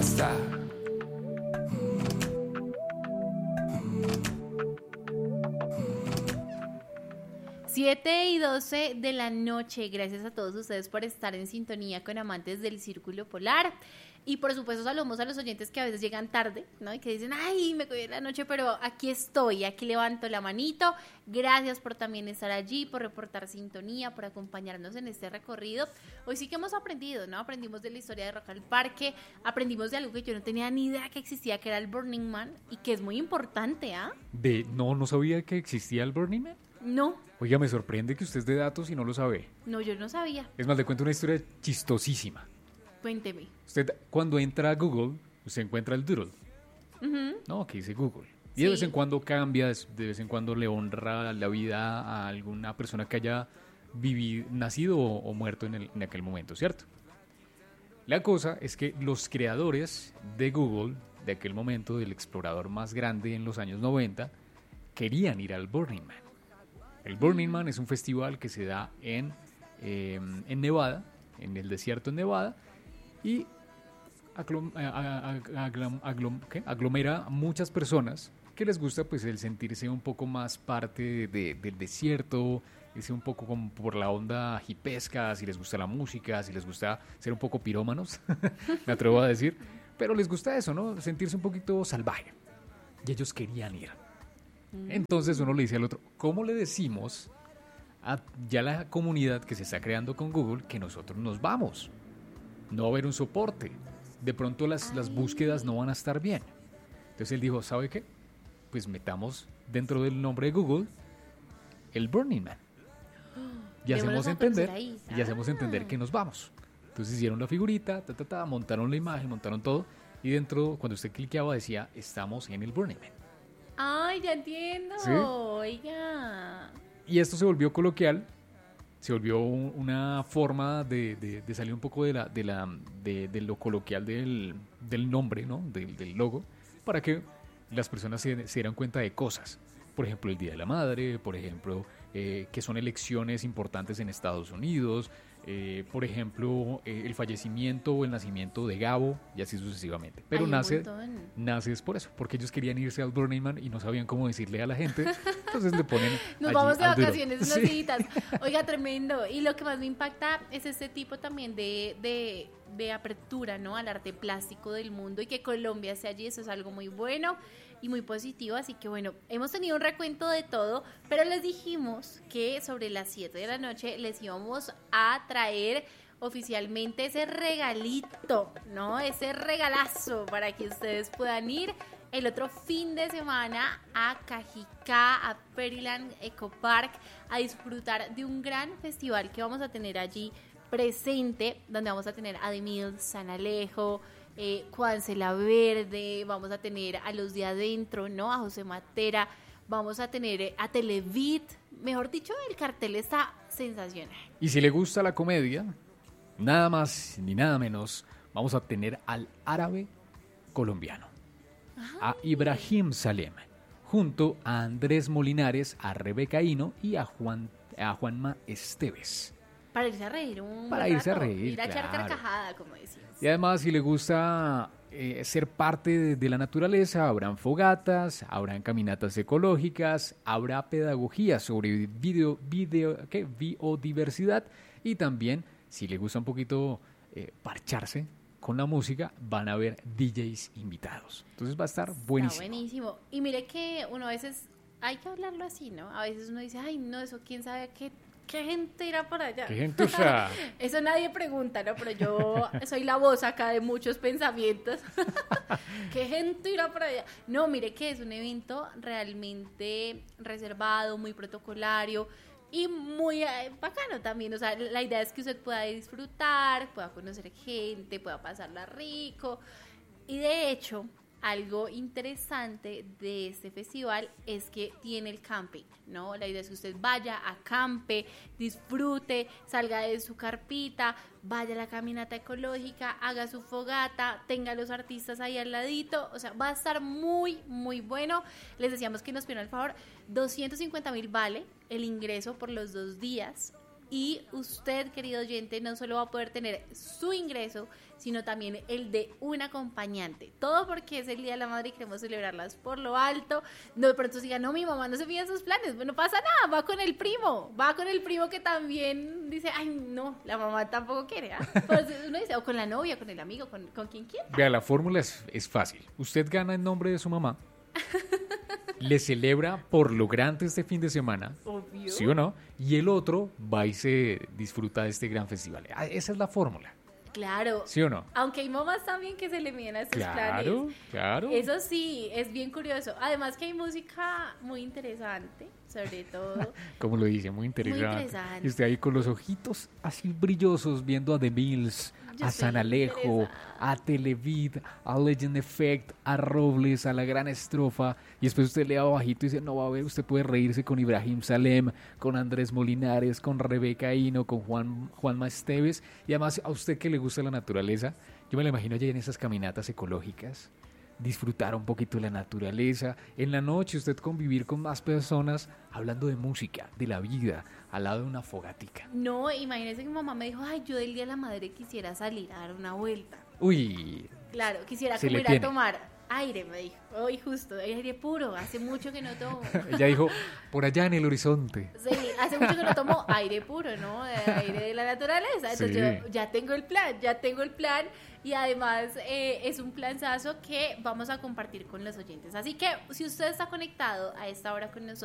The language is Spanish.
basta. 7:12 de la noche. Gracias a todos ustedes por estar en sintonía con Amantes del Círculo Polar. Y por supuesto saludamos a los oyentes que a veces llegan tarde, ¿no? Y que dicen, ay, me cogí la noche, pero aquí estoy, aquí levanto la manito. Gracias por también estar allí, por reportar sintonía, por acompañarnos en este recorrido. Hoy sí que hemos aprendido, ¿no? Aprendimos de la historia de Rock al Parque, aprendimos de algo que yo no tenía ni idea que existía, que era el Burning Man, y que es muy importante, ¿ah? No sabía que existía el Burning Man. No. Oiga, me sorprende que usted es de datos y no lo sabe. No, yo no sabía. Es más, le cuento una historia chistosísima. Cuénteme. Usted, cuando entra a Google, usted encuentra el doodle. ¿No? Que dice Google. Y Sí. de vez en cuando cambia, de vez en cuando le honra la vida a alguna persona que haya nacido o muerto en aquel momento, ¿cierto? La cosa es que los creadores de Google, de aquel momento, del explorador más grande en los años 90, querían ir al Burning Man. El Burning Man es un festival que se da en Nevada, en el desierto en Nevada, y aglomera a muchas personas que les gusta pues el sentirse un poco más parte del desierto, irse un poco como por la onda hipesca, si les gusta la música, si les gusta ser un poco pirómanos, me atrevo a decir, pero les gusta eso, ¿no? Sentirse un poquito salvaje. Y ellos querían ir. Entonces uno le dice al otro, ¿cómo le decimos a ya la comunidad que se está creando con Google que nosotros nos vamos? No va a haber un soporte. De pronto las búsquedas no van a estar bien. Entonces él dijo, ¿sabe qué? Pues metamos dentro del nombre de Google el Burning Man. Y hacemos entender que nos vamos. Entonces hicieron la figurita, montaron la imagen, montaron todo. Y dentro, cuando usted cliqueaba, decía, estamos en el Burning Man. Ay, ya entiendo. ¿Sí? Oiga. Y esto se volvió coloquial, se volvió una forma de salir un poco de lo coloquial del nombre, ¿no? Del logo, para que las personas se dieran cuenta de cosas. Por ejemplo, el Día de la Madre, por ejemplo, que son elecciones importantes en Estados Unidos, por ejemplo, el fallecimiento o el nacimiento de Gabo, y así sucesivamente. Pero nace es por eso, porque ellos querían irse al Burning Man y no sabían cómo decirle a la gente, entonces le ponen Nos allí vamos de al duro. vacaciones unos Sí. días. Oiga, tremendo. Y lo que más me impacta es este tipo también de apertura, ¿no? Al arte plástico del mundo, y que Colombia esté allí, eso es algo muy bueno y muy positivo. Así que bueno, hemos tenido un recuento de todo, pero les dijimos que sobre las 7 de la noche les íbamos a traer oficialmente ese regalito, ¿no? Ese regalazo para que ustedes puedan ir el otro fin de semana a Cajicá, a Fairyland Eco Park, a disfrutar de un gran festival que vamos a tener allí presente, donde vamos a tener a The Mills, San Alejo, Cuancela Verde, vamos a tener a los de adentro, ¿no? A José Matera, vamos a tener a Televit, mejor dicho, el cartel está sensacional. Y si le gusta la comedia, nada más ni nada menos, vamos a tener al árabe colombiano, a Ibrahim Salem, junto a Andrés Molinares, a Rebeca Hino y a Juanma Esteves. Para irse a reír un Para buen irse a rato, reír, ir a echar claro. carcajada, como decimos. Y además, si le gusta ser parte de la naturaleza, habrán fogatas, habrán caminatas ecológicas, habrá pedagogía sobre biodiversidad, y también, si le gusta un poquito parcharse con la música, van a haber DJs invitados. Entonces va a estar buenísimo. Está buenísimo. Y mire que uno a veces, hay que hablarlo así, ¿no? A veces uno dice, ay, no, eso quién sabe qué gente irá por allá. ¿Qué gente usa? Eso nadie pregunta, ¿no? Pero yo soy la voz acá de muchos pensamientos. ¿Qué gente irá por allá? No, mire que es un evento realmente reservado, muy protocolario y muy bacano también. O sea, la idea es que usted pueda disfrutar, pueda conocer gente, pueda pasarla rico. Y de hecho, algo interesante de este festival es que tiene el camping, ¿no? La idea es que usted vaya, acampe, disfrute, salga de su carpita, vaya a la caminata ecológica, haga su fogata, tenga a los artistas ahí al ladito. O sea, va a estar muy, muy bueno. Les decíamos que nos pidieron el favor, 250,000 vale el ingreso por los 2 días. Y usted, querido oyente, no solo va a poder tener su ingreso, sino también el de un acompañante. Todo porque es el Día de la Madre y queremos celebrarlas por lo alto. No, de pronto diga, no, mi mamá no se fija en sus planes. Bueno, no pasa nada, va con el primo que también dice, ay, no, la mamá tampoco quiere. Pues uno dice, o con la novia, con el amigo, con quien quiera. Vea, la fórmula es fácil. Usted gana en nombre de su mamá. Le celebra por lo grande este fin de semana, Obvio. ¿sí o no? Y el otro va y se disfruta de este gran festival. Esa es la fórmula, Claro. ¿sí o no? Aunque hay mamás también que se le miden a estos Claro, planes. claro. Eso sí, es bien curioso. Además que hay música muy interesante, sobre todo. Como lo dice, muy interesante. Muy interesante. Y usted ahí con los ojitos así brillosos viendo a The Mills, Yo a soy San Alejo, interesada. a Televid, a Legend Effect, a Robles, a La Gran Estrofa. Y después usted lee abajito y dice, no va a ver, usted puede reírse con Ibrahim Salem, con Andrés Molinares, con Rebeca Hino, con Juanma Esteves. Y además a usted que le gusta la naturaleza, yo me lo imagino allá en esas caminatas ecológicas, disfrutar un poquito de la naturaleza, en la noche usted convivir con más personas hablando de música, de la vida, al lado de una fogatica. No, imagínese que mi mamá me dijo, ay, yo del Día de la Madre quisiera salir a dar una vuelta. Uy, Claro, quisiera Se como le ir tiene. a tomar aire, me dijo. Hoy justo, aire puro, hace mucho que no tomo. ella dijo, por allá en el horizonte. Sí, hace mucho que no tomo aire puro, ¿no? Aire de la naturaleza. Entonces Sí. yo ya tengo el plan y además es un planazo que vamos a compartir con los oyentes. Así que si usted está conectado a esta hora con nosotros,